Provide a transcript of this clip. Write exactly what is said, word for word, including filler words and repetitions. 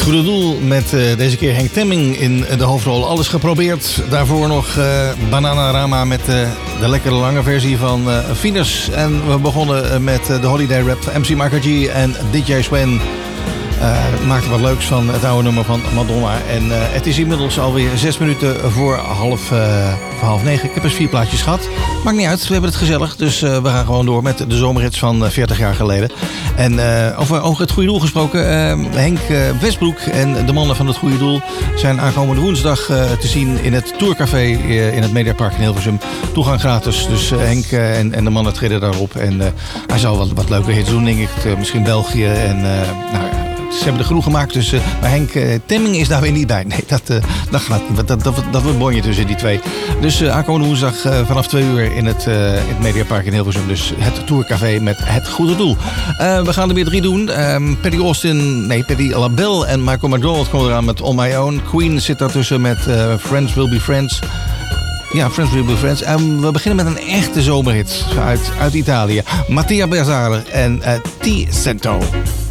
goede doel met uh, deze keer Henk Temming in de hoofdrol. Alles geprobeerd. Daarvoor nog uh, Bananarama met uh, de lekkere lange versie van uh, Venus. En we begonnen met uh, de Holiday Rap, M C Marco G en D J Swen. Uh, maakte wat leuks van het oude nummer van Madonna. En uh, het is inmiddels alweer zes minuten voor half, uh, voor half negen. Ik heb eens vier plaatjes gehad. Maakt niet uit, we hebben het gezellig. Dus uh, we gaan gewoon door met de zomerhits van uh, veertig jaar geleden. En uh, over, over het goede doel gesproken. Uh, Henk uh, Westbroek en de mannen van het goede doel zijn aankomende woensdag uh, te zien in het Tourcafé uh, in het Mediapark in Hilversum. Toegang gratis. Dus uh, Henk uh, en, en de mannen treden daarop. En uh, hij zal wat, wat leuke hits doen, denk ik. Uh, misschien België en... Uh, nou, ze hebben er genoeg gemaakt, dus, uh, maar Henk uh, Temming is daar weer niet bij. Nee, dat, uh, dat gaat niet. Dat, dat, dat wordt bonje tussen die twee. Dus uh, aankomende woensdag uh, vanaf twee uur in het, uh, in het Mediapark in Hilversum. Dus het Tourcafé met het goede doel. Uh, we gaan er weer drie doen. Um, Paddy Austin, nee, Paddy LaBelle en Michael McDonald komen eraan met On My Own. Queen zit daartussen met uh, Friends Will Be Friends. Ja, Friends Will Be Friends. En we beginnen met een echte zomerhit uit, uit Italië. Mattia Bezzara en uh, T. Cento.